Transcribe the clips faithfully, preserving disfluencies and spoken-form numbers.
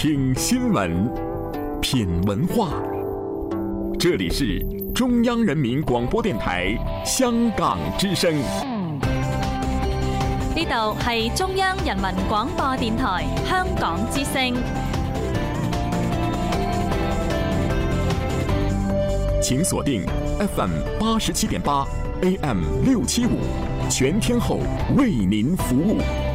聽新聞，品文化。這裡是中央人民廣播電台香港之聲。 呢度係中央人民廣播電台香港之聲。 請鎖定 F M 八十七點八 A M 六七五，全天候為您服務。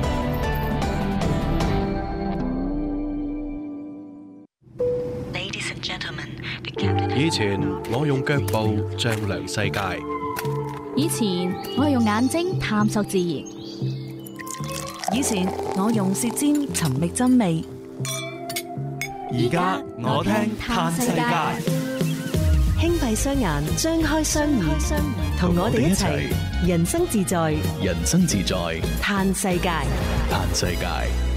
以前我用腳步丈量世界， 以前我用眼睛探索自然， 以前我用舌尖尋覓真味， 而家我聽嘆世界。 輕閉雙眼，張開雙耳，同我哋一齊人生自在， 人生自在嘆世界， 嘆世界。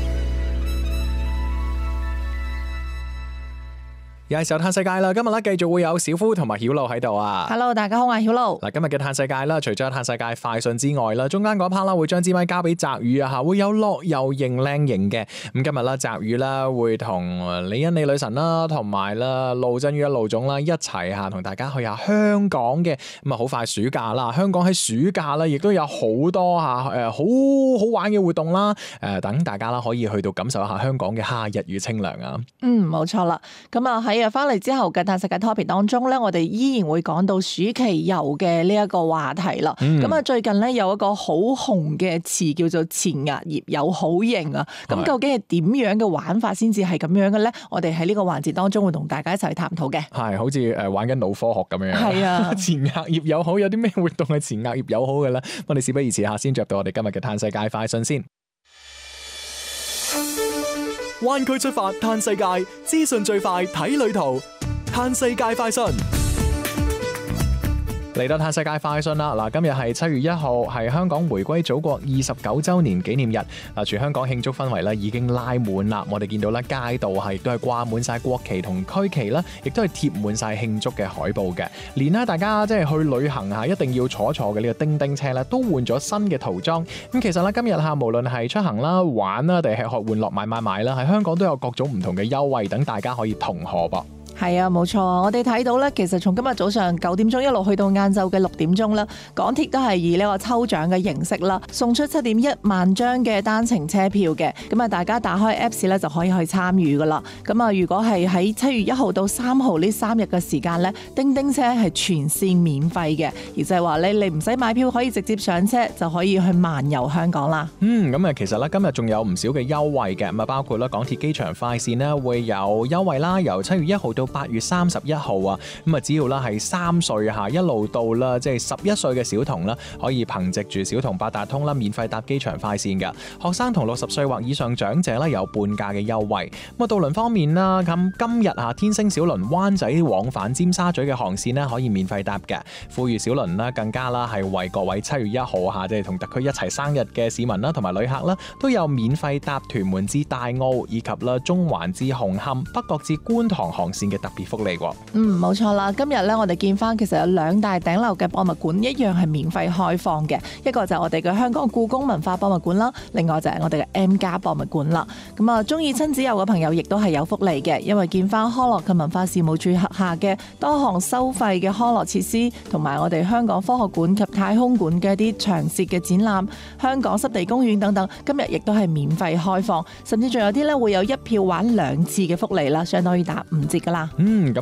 又係時候嘆世界啦！今日咧繼續會有小夫同埋曉露喺度啊 ！Hello， 大家好，我係曉露。 嗱，今日嘅嘆世界啦，除咗嘆世界快訊之外啦，中間嗰 part 啦會將支咪交俾澤宇啊吓，會有樂遊型靚型嘅。咁今日啦，澤宇啦會同李欣李女神啦，同埋啦陸振宇啊陸總啦一齊吓，同大家去下香港嘅。咁啊，好快暑假啦，香港喺暑假啦，亦都有好多吓誒好好玩嘅活動啦。誒，等大家啦可以去到感受一下香港嘅夏日與清涼啊！ 嗯，冇錯啦。咁啊喺翻嚟之後嘅嘆世界 topic 當中咧，我哋依然會講到暑期遊嘅呢一個話題啦。咁啊、嗯，最近咧有一個好紅嘅詞叫做前額葉有好型啊。咁究竟係點樣嘅玩法先至係咁樣嘅咧？我哋喺呢個環節當中會同大家一齊去探討嘅。 係，好似誒玩緊腦科學咁樣。係啊，前額葉友好有啲咩活動係前額葉友好嘅咧？我哋事不宜遲下，先着到我哋今日嘅嘆世界快訊先。灣區出發嘆世界，資訊最快睇旅途，嘆世界快訊。嚟到嘆世界快訊啦！嗱，今日係七月一號，係香港回歸祖國二十九週年紀念日。嗱，全香港慶祝氛圍咧已經拉滿啦。我哋見到咧街道係都係掛滿晒國旗同區旗啦，亦都係貼滿晒慶祝嘅海報嘅。連啦，大家即係去旅行嚇一定要坐坐嘅呢個叮叮車咧，都換咗新嘅塗裝。咁其實咧今日嚇無論係出行啦、玩啦，定係吃喝玩樂買買買啦，喺香港都有各種唔同嘅優惠，等大家可以同賀噃。 係啊，冇錯，我哋睇到咧，其實從今日早上九點鐘一路去到晏晝嘅六點鐘啦，港鐵都係以呢個抽獎嘅形式啦，送出七點一萬張嘅單程車票嘅。咁啊，大家打開 Apps 咧就可以去參與噶啦。咁啊，如果係喺七月一號到三號呢三日嘅時間咧，叮叮車係全線免費嘅，而就係話咧你唔使買票，可以直接上車就可以去漫遊香港啦。 嗯，咁啊，其實咧今日仲有唔少嘅優惠嘅，咁啊包括啦港鐵機場快線咧會有優惠啦，由七月一號到八月三十一號啊，咁啊只要啦係三歲下一路到啦，即係十一歲嘅小童啦，可以憑藉住小童八達通啦，免費搭機場快線嘅。學生同六十歲或以上長者咧有半價嘅優惠。咁啊渡輪方面啦，咁今日啊天星小輪灣仔往返尖沙咀嘅航線咧可以免費搭嘅。富裕小輪啦更加啦係為各位七月一號下即係同特區一齊生日嘅市民啦同埋旅客啦都有免費搭屯門至大澳以及啦中環至紅磡、北角至觀塘航線嘅特別福利。 嗯，冇錯啦。今日咧，我哋見翻其實有兩大頂樓嘅博物館一樣係免費開放嘅，一個就係我哋嘅香港故宮文化博物館啦，另外就係我哋嘅 M+ 博物館啦。咁啊，中意親子遊嘅朋友亦都係有福利嘅，因為見翻康樂及文化事務處轄下嘅多項收費嘅康樂設施，同埋我哋香港科學館及太空館嘅一啲長設嘅展覽、香港濕地公園等等，今日亦都係免費開放，甚至仲有啲咧會有一票玩兩次嘅福利啦，相當於打五折噶啦。 嗯。